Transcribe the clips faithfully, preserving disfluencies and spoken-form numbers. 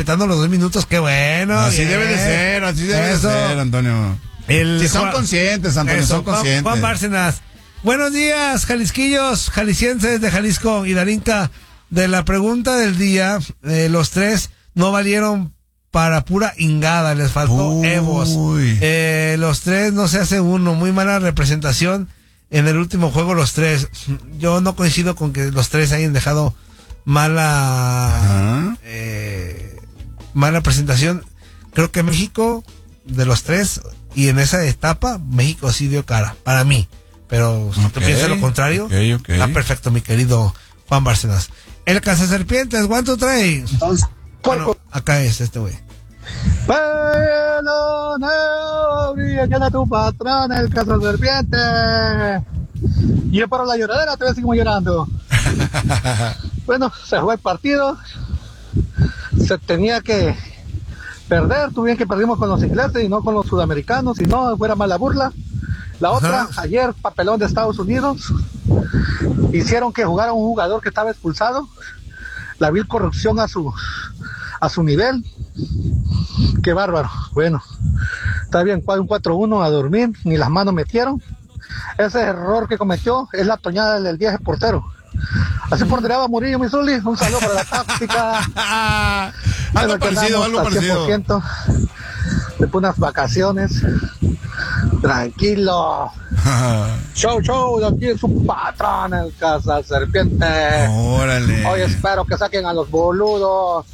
respetando los dos minutos, qué bueno. Así bien. debe de ser, así debe Eso. de ser, Antonio. El si son Juan, conscientes, Antonio, eso, son conscientes. Juan, Juan Bárcenas. Buenos días, jalisquillos, jaliscienses de Jalisco y Darinka. De la pregunta del día, eh, los tres no valieron para pura ingada, les faltó Uy. Evos. Eh, los tres no se hace uno, muy mala representación en el último juego los tres. Yo no coincido con que los tres hayan dejado mala eh, mala presentación. Creo que México, de los tres, y en esa etapa, México sí dio cara, para mí. Pero si okay. tú piensas lo contrario, okay, okay. está perfecto, mi querido Juan Bárcenas. El cazaserpientes, ¿cuánto trae? Bueno, acá es este güey. Pero no brilla que tu patrón, el cazaserpiente. Y yo para la lloradera, todavía seguimos llorando. Bueno, se jugó el partido. Se tenía que perder. Tuvieron que perdimos con los ingleses y no con los sudamericanos. Si no, fuera mala burla. La otra, ajá. Ayer, papelón de Estados Unidos. Hicieron que jugara un jugador que estaba expulsado. La vil corrupción a su a su nivel. Qué bárbaro. Bueno, está bien, un cuatro uno a dormir, ni las manos metieron. Ese error que cometió es la toñada del viaje portero. Así portereaba Murillo Misuli. Un saludo para la táctica. Algo parecido, algo parecido. Después unas vacaciones. Tranquilo. Show, show, aquí es su patrón, el cazaserpiente. Órale. Hoy espero que saquen a los boludos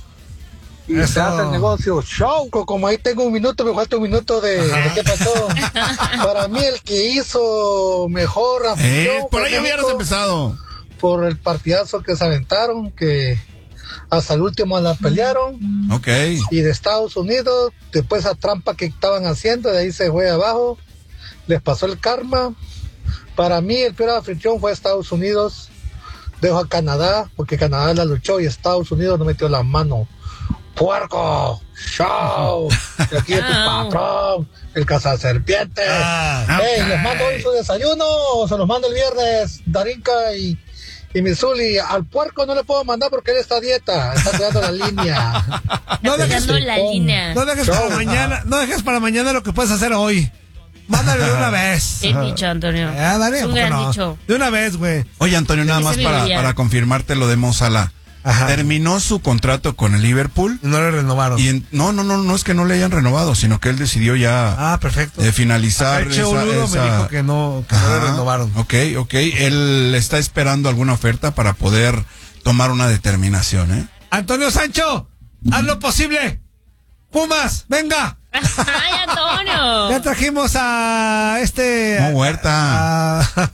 y Eso. se hace el negocio. Show, como ahí tengo un minuto, me falta un minuto de, de qué pasó. Para mí el que hizo mejor eh, por ahí hubiéramos empezado. Por el partidazo que se aventaron, que hasta el último la pelearon. Ok. Y de Estados Unidos, después esa trampa que estaban haciendo, de ahí se fue abajo. Les pasó el karma. Para mí el peor anfitrión fue Estados Unidos. Dejo a Canadá, porque Canadá la luchó y Estados Unidos no metió la mano. ¡Puerco! ¡Show! Y aquí es tu patrón, el cazaserpiente. Ah, hey, okay. Les mando hoy su desayuno, o se los mando el viernes, Darinka y, y Misuli. Al puerco no le puedo mandar porque él está a dieta, está cuidando la línea. No dejes la línea. No dejes para mañana, no dejes para mañana lo que puedes hacer hoy. Mándale de una vez. Bien dicho, Antonio. Ah, dale, es un gran no? dicho. De una vez, güey. Oye, Antonio, nada más para, para confirmarte lo de Mo Salah. Ajá. Terminó su contrato con el Liverpool. Y no le renovaron. Y en, no, no, no, no es que no le hayan renovado, sino que él decidió ya ah, perfecto. de finalizar. El Che Boludo esa... me dijo que no, que no le renovaron. Ok, ok. Él está esperando alguna oferta para poder tomar una determinación, ¿eh? Antonio Sancho, haz lo posible. Pumas, venga. ¡Ay, Antonio! Ya trajimos a este... Mo Huerta. A,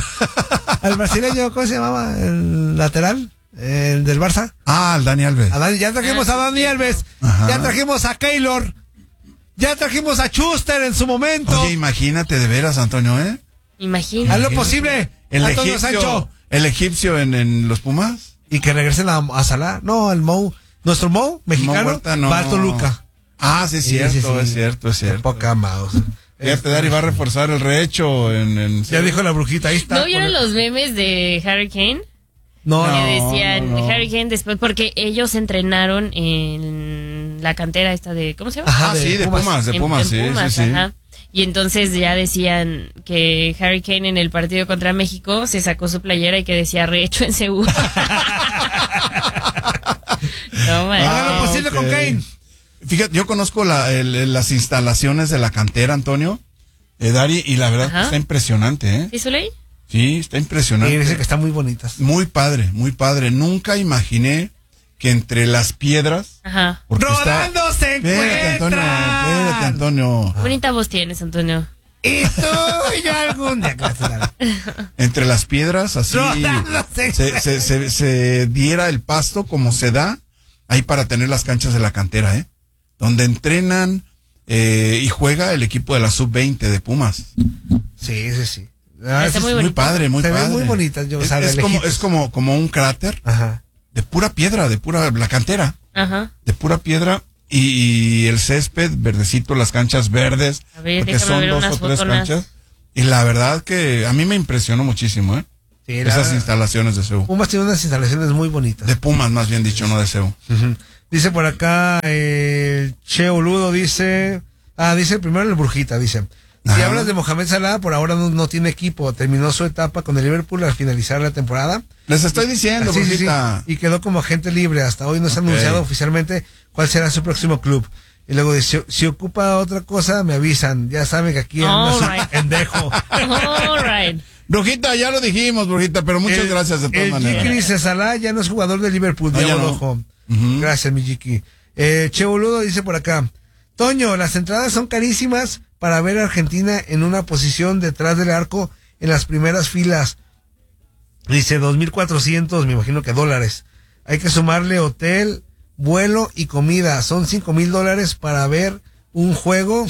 al brasileño, ¿cómo se llamaba? El lateral, el del Barça. Ah, el Dani Alves. A Dani, ya trajimos ah, a Dani Alves. Ajá. Ya trajimos a Keylor. Ya trajimos a Schuster en su momento. Oye, imagínate de veras, Antonio, ¿eh? Imagínate. Haz lo posible, el Antonio egipcio, Sancho. El egipcio en, en los Pumas. Y que regresen a, a Salah. No, el Mou. Nuestro Mou, mexicano, Mo Huerta, no. va a Toluca. Ah, sí, es cierto, sí, sí, sí. es cierto, es cierto. Poca mouse. Fíjate, Dari va a reforzar el rehecho en... en ya dijo la brujita, ahí está. ¿No vieron el... los memes de Harry Kane? No, que no, decían no, no. Harry Kane después, porque ellos entrenaron en la cantera esta de... ¿Cómo se llama? Ajá, de sí, de Pumas, Pumas de Pumas, en, en sí, Pumas, sí, sí. Ajá. Y entonces ya decían que Harry Kane en el partido contra México se sacó su playera y que decía rehecho en Seúl. No, man. Hagan lo posible okay. con Kane. Fíjate, yo conozco la, el, las instalaciones de la cantera, Antonio, eh, Dari, y la verdad que está impresionante, ¿eh? ¿Sí, Soleil? Sí, está impresionante. Sí, dice que están muy bonitas. Muy padre, muy padre. Nunca imaginé que entre las piedras... Ajá. ¡Rodando está... se encuentran! Espérate, Antonio, espérate, Antonio. Qué bonita voz tienes, Antonio. Y tú y yo algún día. Entre las piedras, así se, se, se, se diera el pasto como se da ahí para tener las canchas de la cantera, ¿eh? Donde entrenan eh, y juega el equipo de la sub veinte de Pumas. Sí, sí, sí. Ah, es muy, muy padre, muy se padre. Ven muy bonitas. Yo, es, sabe, es, como, es como, como un cráter. Ajá. De pura piedra, de pura, la cantera. Ajá. De pura piedra. Y, y el césped verdecito, las canchas verdes. A ver, porque son dos o tres canchas. Y la verdad que a mí me impresionó muchísimo, ¿eh? Sí, Esas la, instalaciones de C U. Pumas tiene unas instalaciones muy bonitas. De Pumas, más bien dicho, no de C U. Uh-huh. Dice por acá, eh, Che Oludo dice, ah, dice primero el Brujita, dice, si Ajá. hablas de Mohamed Salah, por ahora no, no tiene equipo, terminó su etapa con el Liverpool al finalizar la temporada. Les estoy diciendo, Ah, sí, sí, sí, Brujita. y quedó como agente libre, hasta hoy no se ha Okay. anunciado oficialmente cuál será su próximo club. Y luego dice, si ocupa otra cosa, me avisan, ya saben que aquí anda su Alright. pendejo. All right. Brujita, ya lo dijimos, Brujita, pero muchas El- gracias de todas el maneras. Jiki dice, Salah ya no es jugador de Liverpool, No, ya diablo no. ojo. Ujú. Gracias, mi Jiki. Eh, Che Boludo dice por acá, Toño, las entradas son carísimas para ver a Argentina en una posición detrás del arco en las primeras filas. Dice dos mil cuatrocientos, me imagino que dólares. Hay que sumarle hotel, vuelo y comida. Son cinco mil dólares para ver un juego.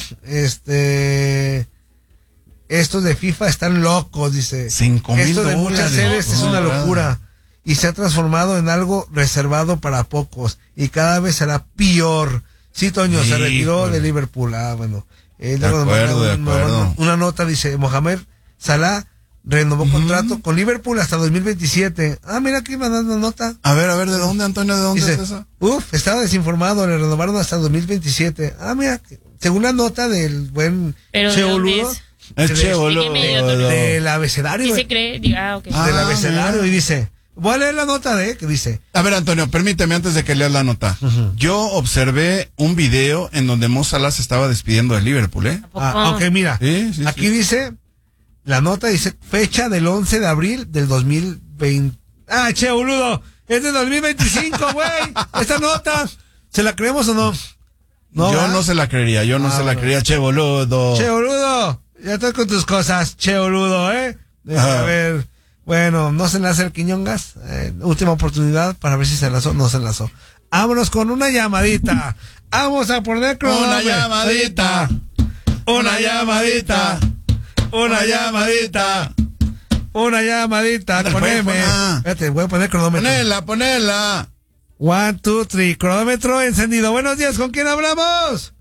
Este... Estos de FIFA están locos, dice. Cinco mil Esto de dólares. muchas sedes es No, una no, locura. Y se ha transformado en algo reservado para pocos. Y cada vez será peor. Sí, Toño, se Híjole. retiró de Liverpool. Ah, bueno. Eh, De luego me acuerdo, manda de un- me manda acuerdo. Una nota dice, Mohamed Salah renovó contrato con Liverpool hasta dos mil veintisiete. Ah, mira aquí mandando nota. A ver, a ver, ¿de dónde, Antonio? ¿De dónde Dice, es eso? uf, estaba desinformado, le renovaron hasta dos mil veintisiete. Ah, mira, según la nota del buen Pero ¿de Che dónde Boludo, es? Es de- Che, ¿De boludo. qué medio, Antonio? del abecedario, ¿Qué güey, se cree? Digo, ah, ok. Ah, del abecedario, mira. y dice, voy a leer la nota de, que dice, A ver, Antonio, permíteme antes de que leas la nota. Ujú. Yo observé un video en donde Mo Salah se estaba despidiendo de Liverpool, ¿eh? ¿A poco? ah, ok, mira, Sí, sí, aquí sí. dice, la nota dice, fecha del once de abril del dos mil veinte. Ah, Che Boludo, es de dos mil veinticinco, güey, esta nota, ¿se la creemos o no? yo ¿verdad? no se la creería, yo no Ah, se la bueno. creería, Che, boludo. Che Boludo, ya estás con tus cosas, Che Boludo, ¿eh? Deja Ajá. ver. Bueno, no se enlaza el Quiñongas. Eh, última oportunidad para ver si se enlazó. No se enlazó. Vámonos con una llamadita. Vamos a poner cronómetro. Una llamadita. Una llamadita. Una llamadita. Una llamadita. Ándale, Poneme. pues, ponla. Espérate, voy a poner cronómetro. Ponela, ponela. One, two, three. Cronómetro encendido. Buenos días. ¿Con quién hablamos?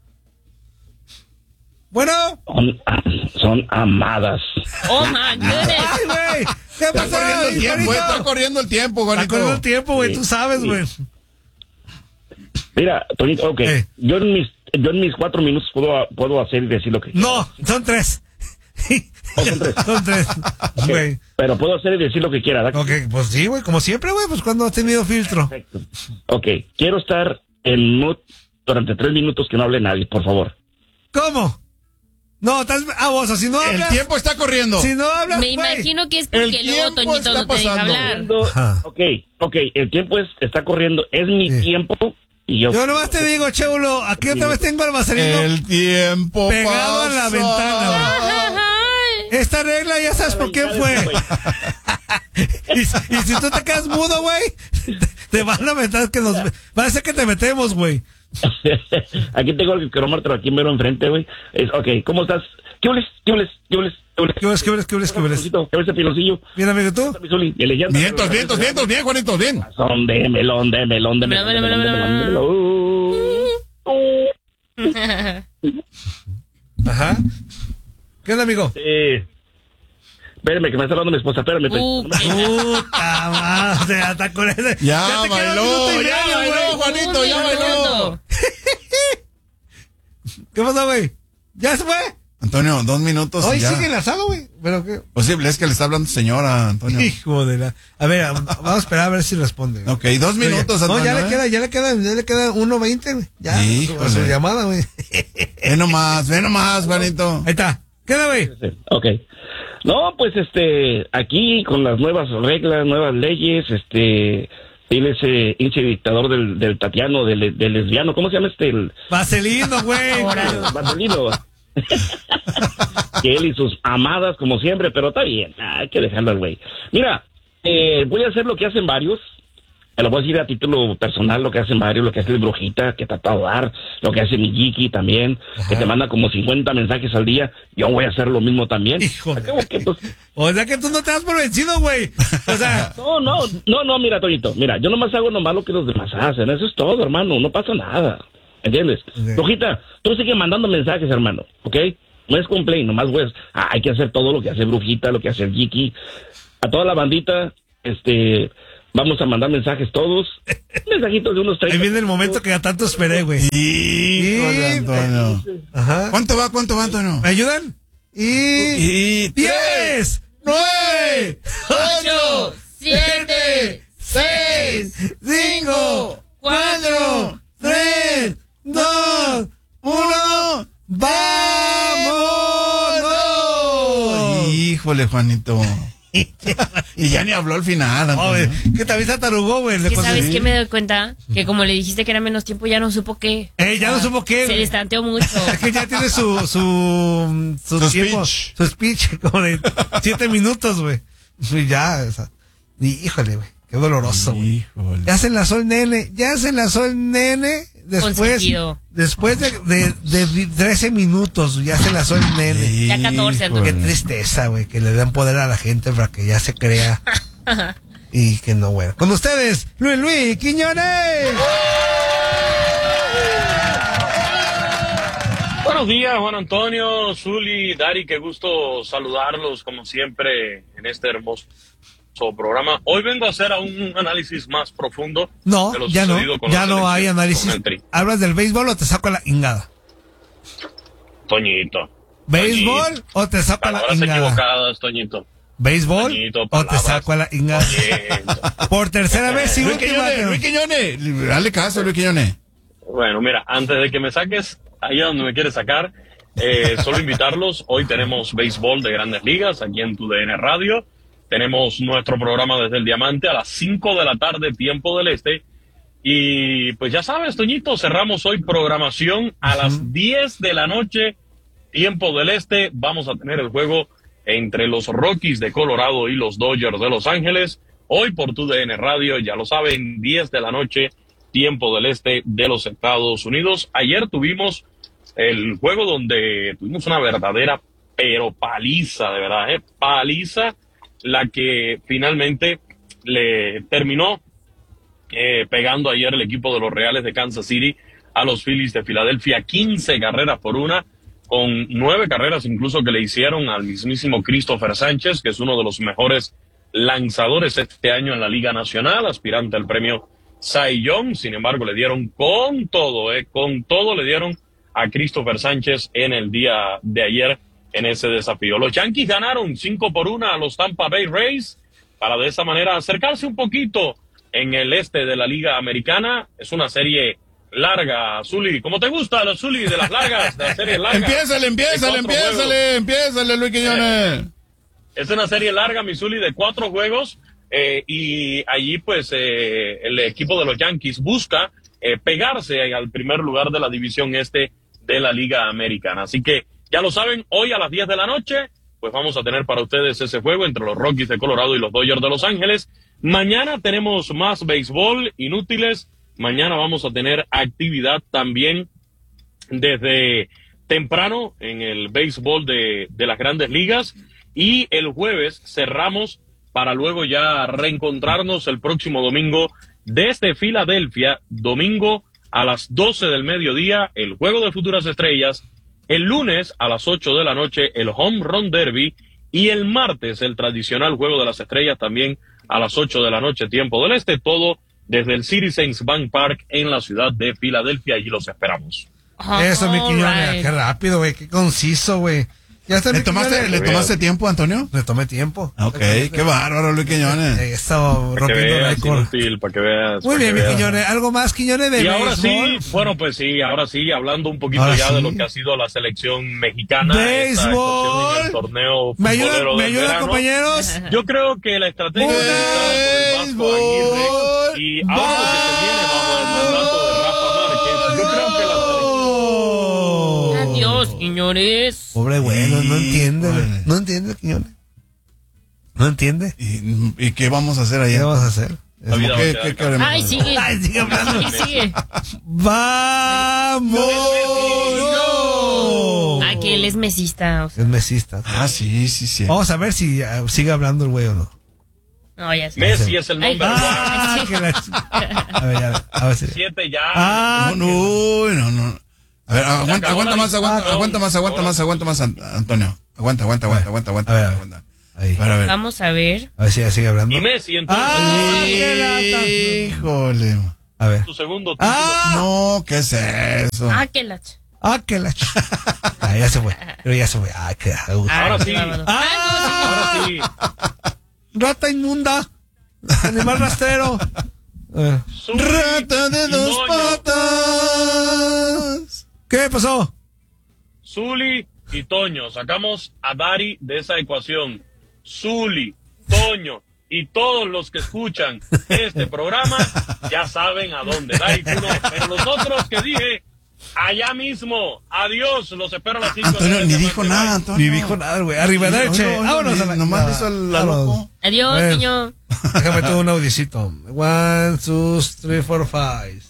Bueno. Son, son amadas. Oh my goodness. Ay, güey. ¿Qué Está pasó, corriendo el tiempo, Juanito? eh, está corriendo el tiempo, Está Juanito. corriendo el tiempo, güey. Tú sabes, güey. Mira, Toñito, ok. Eh. Yo en mis yo en mis cuatro minutos puedo, puedo hacer y decir lo que No, son tres. Oh, son tres. Son tres. Ok, Güey. Pero puedo hacer y decir lo que quiera, ¿verdad? Ok, pues sí, güey, como siempre, güey, pues cuando has tenido filtro. Perfecto. Ok, quiero estar en mute durante tres minutos que no hable nadie, por favor. ¿Cómo? No, estás a vos, si no El hablas. tiempo está corriendo. Si no hablas, Me güey. imagino que es El porque luego tiempo Toñito está no te deja pasando. hablar. Cuando- Ajá. Ok, ok, el tiempo es, está corriendo, es mi Sí. tiempo y yo... Yo nomás te digo, Cheulo, aquí otra vez tengo al Marcelino El tiempo pegado a la pasa. ventana, güey. Ay. Esta regla ya sabes por qué fue. y, si- y si tú te quedas mudo, güey, te, te van a meter que nos... Va a ser que te metemos, güey. Aquí tengo el cronómetro aquí mero enfrente, güey. Es, ok, ¿cómo estás? ¿Qué hules? ¿Qué hules? ¿Qué hules? ¿Qué hules? ¿Qué ves, qué ves, qué ves, qué ves? ¿Qué ves, piloncillo? Bien, amigo, ¿tú? Vientos, vientos, vientos, bien, Juanito, bien. Son de melón, de melón, de melón, de melón, de melón, de melón. Ajá. ¿Qué onda, amigo? Eh, espérame, que me está hablando mi esposa, espérame. Uh, Puta madre, hasta con ese. Ya te quedas bailó, minuto y ya medio, bailó, güey. Juanito, ya bailó. ¿Qué pasó, güey? ¿Ya se fue? Antonio, dos minutos Hoy y ya. sigue enlazado, güey. ¿Pero qué? Posible, es que le está hablando señora, Antonio. Hijo de la... A ver, a- vamos a esperar a ver si responde. Ok, dos minutos, No, Antonio. ya le ¿eh? queda, ya le queda, ya le queda uno veinte, güey. Ya, Híjole. su, su llamada, güey. Ve nomás, ve nomás, Juanito. Ahí está. ¿Qué onda, güey? Ok. No, pues este, aquí con las nuevas reglas, nuevas leyes, este, tiene ese hinche dictador del, del Tatiano, del, del lesbiano, ¿cómo se llama este? El Vaselino, güey. Vaselino. Que él y sus amadas, como siempre, pero está bien, hay que dejarlo al güey. Mira, eh, voy a hacer lo que hacen varios. Te lo voy a decir a título personal, lo que hacen varios, lo que hace el Brujita, que trata de dar, lo que hace mi Jiki también, Ajá. que te manda como cincuenta mensajes al día. Yo voy a hacer lo mismo también. Hijo de- Acabo que, pues, O sea que tú no te das por vencido, güey. O sea, no, no, no, no, mira, Toñito, mira, yo nomás hago nomás lo que los demás hacen, eso es todo, hermano, no pasa nada, ¿entiendes? Sí. Brujita, tú sigue mandando mensajes, hermano, ¿ok? No es complaint, nomás, pues, ah, hay que hacer todo lo que hace Brujita, lo que hace el Jiki. a toda la bandita, este, vamos a mandar mensajes todos, mensajitos de unos treinta. Ahí viene el momento que a tanto esperé, güey. Híjole, Antonio. Ajá. ¿Cuánto va? ¿Cuánto va, Antonio? ¿Me ayudan? Y... Y diez, nueve, ocho, siete, seis, cinco, cuatro, tres, dos, uno, ¡vámonos! Híjole, Juanito. Y ya ni habló al final, Antonio. Oh, ¿qué te avisa tarugó, güey? ¿Qué sabes qué me doy cuenta? Que como le dijiste que era menos tiempo, ya no supo qué. Eh, ya no supo qué. Se le estanteó mucho. Es que ya tiene su, su, su, Su tiempo, speech. su speech, como de siete minutos, güey. Y ya, o sea, y, híjole, güey, qué doloroso, güey. Híjole. Ya se enlazó el nene, ya se enlazó el nene, después, Consentido. después de, de, de trece minutos, ya se enlazó el nene. Ya catorce, Híjole. Qué tristeza, güey, que le den poder a la gente para que ya se crea. Y que no, bueno. Con ustedes, Luis Luis Quiñones. Buenos días, Juan Antonio, Zuli, Dari, qué gusto saludarlos como siempre en este hermoso programa. Hoy vengo a hacer un análisis más profundo. No, de lo ya no, sucedido con ya la no selección, hay análisis. con el Tri. ¿Hablas del béisbol o te saco la ingada? Toñito. ¿Béisbol Toñito. o te saco la Palabras ingada? equivocadas, Toñito. ¿Béisbol Toñito, o te palabras. saco la ingada? Toñito. Por tercera vez y Luis última. Quiñones, Luis Quiñones. Dale caso, Luis Quiñones. Bueno, mira, antes de que me saques, ahí a donde me quieres sacar, eh, solo invitarlos. Hoy tenemos béisbol de Grandes Ligas aquí en tu D N Radio. Tenemos nuestro programa desde el Diamante a las cinco de la tarde, tiempo del este. Y pues ya sabes, Toñito, cerramos hoy programación a uh-huh. las diez de la noche, tiempo del este. Vamos a tener el juego entre los Rockies de Colorado y los Dodgers de Los Ángeles. Hoy por tu D N Radio, ya lo saben, diez de la noche, tiempo del este de los Estados Unidos. Ayer tuvimos el juego donde tuvimos una verdadera, pero paliza, de verdad, ¿eh? Paliza, la que finalmente le terminó eh, pegando ayer el equipo de los Reales de Kansas City a los Phillies de Filadelfia, quince carreras por una, con nueve carreras incluso que le hicieron al mismísimo Christopher Sánchez, que es uno de los mejores lanzadores este año en la Liga Nacional, aspirante al premio Cy Young. Sin embargo, le dieron con todo, eh, con todo le dieron a Christopher Sánchez en el día de ayer en ese desafío. Los Yankees ganaron cinco por una a los Tampa Bay Rays para de esa manera acercarse un poquito en el este de la Liga Americana. Es una serie larga, Zuli. ¿Cómo te gusta, los Zuli, de las largas, de las series largas? Empiézale, empiézale, empiézale, empiézale, Luis Quiñones. Es una serie larga, mi Zuli, de cuatro juegos. Eh, y allí, pues, eh, el equipo de los Yankees busca eh, pegarse al primer lugar de la división este de la Liga Americana. Así que, ya lo saben, hoy a las diez de la noche, pues vamos a tener para ustedes ese juego entre los Rockies de Colorado y los Dodgers de Los Ángeles. Mañana tenemos más béisbol, inútiles. Mañana vamos a tener actividad también desde temprano en el béisbol de, de las Grandes Ligas. Y el jueves cerramos para luego ya reencontrarnos el próximo domingo desde Filadelfia, domingo a las doce del mediodía, el Juego de Futuras Estrellas. El lunes a las ocho de la noche el Home Run Derby y el martes el tradicional Juego de las Estrellas también a las ocho de la noche tiempo del este, todo desde el Citizens Bank Park en la ciudad de Filadelfia. Allí los esperamos. Eso, mi Quiñones, right. qué rápido, güey, qué conciso, güey. Ya está, ¿Le mi tomaste, Quiñones. ¿Le tomaste tiempo, Antonio? Le tomé tiempo. Ok, qué bárbaro, Luis Quiñones. Eso, Para que rompiendo veas, récord. inútil, para que veas. Muy para bien, que mi veas. Quiñones. ¿Algo más, Quiñones, de Y ahora béisbol? sí, bueno, pues sí, ahora sí, hablando un poquito Ahora ya sí. de lo que ha sido la selección mexicana. esta ¡Béisbol! actuación en el torneo ¿Me ayudan, futbolero ¿me del ayudan verano. compañeros? Yo creo que la estrategia utilizada por el Vasco Aguirre y algo que se viene bajo el mandato de Rafa Márquez, yo creo que la selección... Adiós, señores. Pobre güey, no, no entiende, Híjole. güey. No entiende, Quiñones. No entiende. ¿Y, y qué vamos a hacer ¿Qué allá? vamos a hacer? La vida ¿Qué, va a qué quedar queremos? Ay, sigue. Ay, sigue hablando. Sigue, sigue. ¡Vamos! Ah, que él es mesista. O sea, Es mesista. Ah, sí, sí, sí. Vamos a ver si uh, sigue hablando el güey o no. no, ya sé. Messi es el Ay, nombre. Ah, sí. que la ch- A ver, ya, a ver si. Siete ya. Ah, No, no, no, no. A ver, aguanta, acabó aguanta la más, aguanta, discusión. aguanta más, aguanta más, aguanta más, An- Antonio. Aguanta, aguanta, aguanta, aguanta, aguanta, A ver, a ver. aguanta. Ahí. Para ver. Vamos a ver. A ver si ya sigue hablando. Y Messi, entonces. ¡Ah, qué lata! Híjole. A ver. Tu segundo título. ¡Ah! No, ¿qué es eso? Ah, qué lacha. ¡Ah, qué la ch... Ah, ya se fue. Pero ya se fue. ¡Ah, qué la... Ahora sí. vámonos. ¡Ah! Ahora sí. ¡Rata inmunda! ¡Animal rastrero! Eh. Zuli Rata de y dos Toño. patas. ¿Qué pasó? Zuli y Toño. Sacamos a Dari de esa ecuación. Zuli, Toño y todos los que escuchan este programa ya saben a dónde. Dari, tú no. Pero los otros que dije, allá mismo. Adiós. Los espero a las cinco. Antonio ni dijo nada, Antonio. Ni dijo nada, güey. Arrivederci. No, no, no, Vámonos ni- a la... Nomás no, hizo el la vámonos. loco. Adiós, A ver. niño. Déjame todo un audicito. One, two, three, four, five.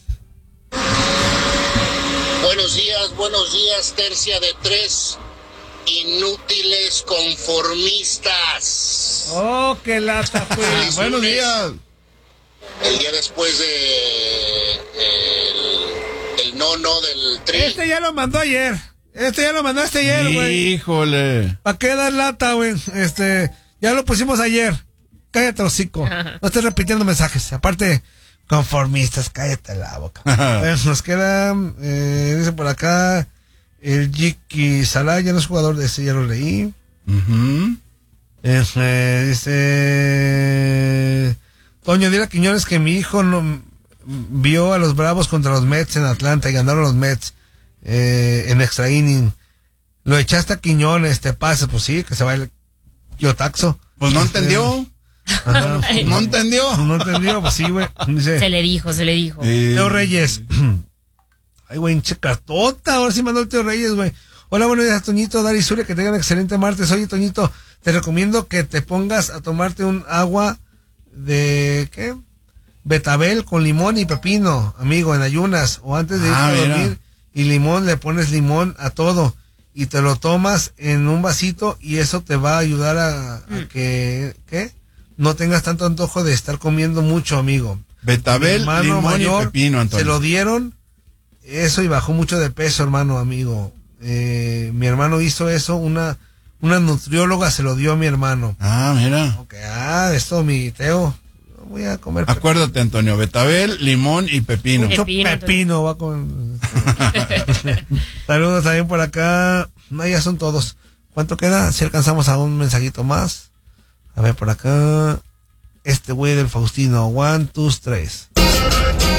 Buenos días, buenos días, tercia de tres, inútiles conformistas. Oh, qué lata, Ah, pues. Buenos días. El día después de el, el no no del tri. Este ya lo mandó ayer. Este ya lo mandaste ayer, güey. Híjole. ¿Para qué dar lata, güey? Este, ya lo pusimos ayer. Cállate, hocico. No estés repitiendo mensajes. Aparte, conformistas, cállate la boca. Eh, nos queda, eh, dice por acá, el Jiki Salah, ya no es jugador de ese, ya lo leí. Ujú. Eh, dice, Toño, dile a Quiñones que mi hijo no vio a los Bravos contra los Mets en Atlanta y ganaron los Mets eh, en extra inning. Lo echaste a Quiñones, te pases, pues sí, que se va el yo taxo. Pues no entendió. Ajá. No entendió. No entendió, pues sí, güey. Dice, Se le dijo, se le dijo. Eh, Teo Reyes. Ay, güey, hinche cartota. Ahora sí mandó el Teo Reyes, güey. Hola, buenos días, Toñito, Dari, Zulia, que tengan excelente martes. Oye, Toñito, te recomiendo que te pongas a tomarte un agua de, ¿qué? Betabel con limón y pepino, amigo, en ayunas. O antes de irte Ah, a mira. dormir. Y limón, le pones limón a todo. Y te lo tomas en un vasito y eso te va a ayudar a, a que, ¿qué? No tengas tanto antojo de estar comiendo mucho, amigo. Betabel, Mi hermano limón mayor y pepino, Antonio. se lo dieron eso y bajó mucho de peso, hermano, amigo. Eh, mi hermano hizo eso, una una nutrióloga se lo dio a mi hermano. Ah, mira. Ok, ah, esto mi Teo, voy a comer pe- Acuérdate, Antonio, betabel, limón y pepino. mucho Pepino, pepino, va con saludos también por acá. No, ya son todos. ¿Cuánto queda? Si alcanzamos a un mensajito más. A ver por acá. Este güey del Faustino, one, two, tres.